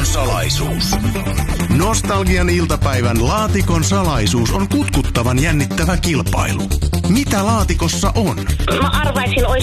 Laatikon salaisuus. Nostalgian iltapäivän Laatikon salaisuus on kutkuttavan jännittävä kilpailu. Mitä laatikossa on? Mä arvaisin,